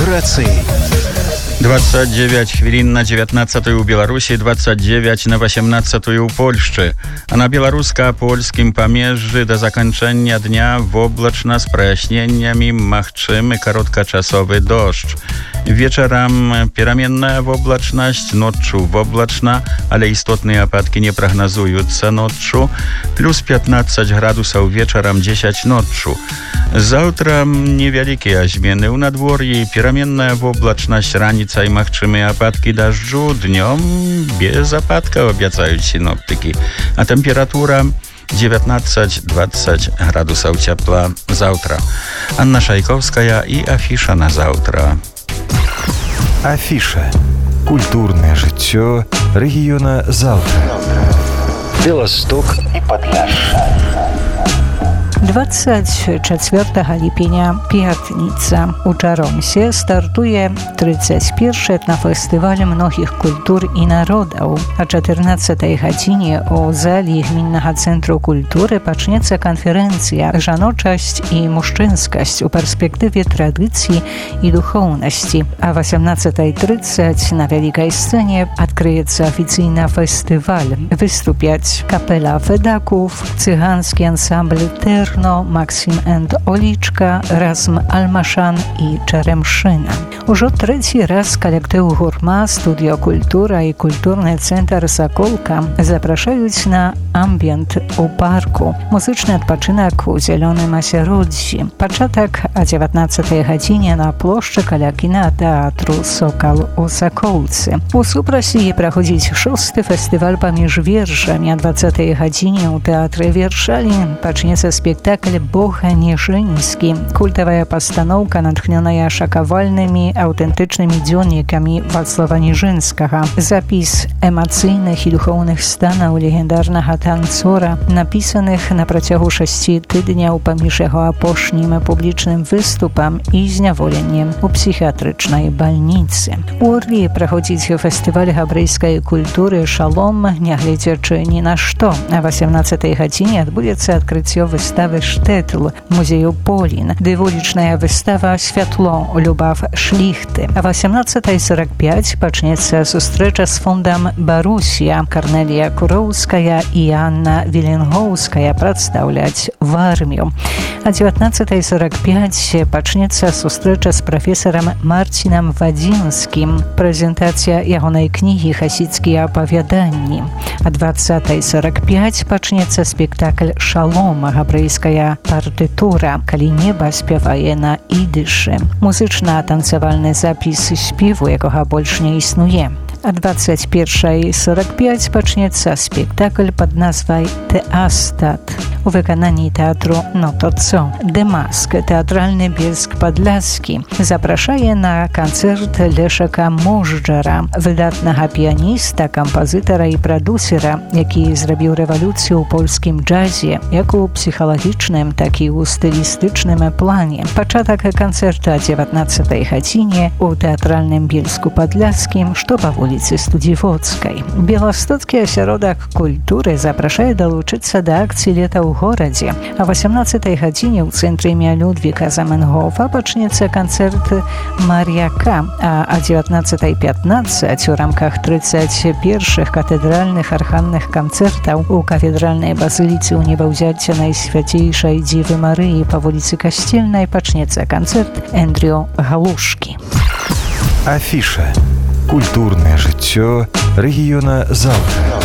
Грацыі. 29 хвілін на 19 у Беларусі, 29 на 18 у Польшчы. А на беларуска-польскім памежжы да заканчэння дня воблачна з праясненнямі магчымы кароткачасовы дождж. Вечарам пераменная воблачнасць, ноччу воблачна, але істотныя ападкі не прагназуюцца ноччу. Плюс 15 градусаў вечарам, 10 ноччу. Заўтра невялікія змены ў надвор'і, пераменная воблачнасць, раніцай магчымыя ападкі дажджу, днём без ападкаў, абяцаюць сіноптыкі. А тэмпература 19-20 градусаў цяпла заўтра. Анна Шайковская і афіша на заўтра. Афіша. Культурнае жыццё рэгіёна заўтра. Беласток і Падляшша. 24 ліпеня, пятніца. У Чаромсе стартуе 31-й этнафестываль многіх культур і народаў. А 14-й гадзіне у залі гміннага цэнтру культуры пачнецца канферэнцыя «Жаночасць і мужчынскасць у перспектыве традыцыі і духоўнасці». А 18:30 на вялікай сцэне адкрыецца афіцыйна фестываль. Выступяць капела Федаков, цыганскі ансамбль «Терно», Максим энд Олічка, Разм Алмашан і Чаремшина. Ужо трэці раз калектыў «Гурма», студыё «Культура» і культурны цэнтр «Саколка» запрашаюць на амбіент у парку. Музычны адпачынак у зялёным асяроддзі. Пачатак о 19-й гадзіне на плошчы каля кінатэатру «Сокал» у Саколцы. У супрасе праходзіць 6-й фестываль паміж вершамі. О 20-й гадзіне ў тэатры Вершалі пачнецца спектакль «Бога Ніжынскі». Культавая пастаноўка, натхнёная шакавальнымі аўтэнтычнымі дзённікамі Вацлава Ніжынскага. Запіс эмацыйных і духоўных станаў легендарнага танцора, напісаных на працягу 6 тыдняў паміж яго апошнім публічным выступам і зняволеннем у псіхіятрычнай бальніцы. У Орлі праходзіць фестываль габрэйскай культуры «Шалом», нягледзячы ні на што. А 18-й гадзіне адбудзецца адкрыццё выставы «Штэтл» музею Полін, ды вулічная выстава «Святло» Любав Шліхты. А 18:45 пачнецца сустрэча з фондам «Барусія». Карнелія Куроўская і Анна Віленгоўская прадстаўляць вармію. А 19:45 пачнецца сустрэча з прафесарам Марцінам Вадзінскім. Прэзентацыя ягонай кнігі «Хасідскія апавяданні». А 20:45 пачнецца спектакль «Шалом», габрэйская партытура, калі неба спявае на ідышы. Музычна-танцавальны запіс спеву, якога больш не існуе. А 21:45 пачнецца спектакль пад назвай «Теастат» у выкананні тэатру «Нотоцо». Демаск, тэатральны Бельск Падляскі, запрашае на канцэрт Лешака Можджара, выдатнага піяніста, кампазітара і прадусера, які зрабіў рэвалюцыю ў польскім джазе, як у псіхалагічным, так і ў стылістычным плане. Пачатак канцэрта о 19-й гадзіне у тэатральным Бельску Падляскім, што па вуліцы Студзівоцкай. Беластоцкі асяродак культуры запрашае далучыцца да акцыі «Лета ў горадзе». А 18-й гадзіне ў цэнтры імя Людвіга Заменгофа пачнецца канцэрт «Мар'яка», а о 19:15 у рамках 31-х катэдральных арханных канцэртаў у кафедральнай базыліцы ў небаўзяцця Найсвяцейшай Дзівы Марыі па вуліцы Касцельнай пачнецца канцэрт Эндрю Галушкі. Афіша. Культурнае жыццё рэгіёна заўтра.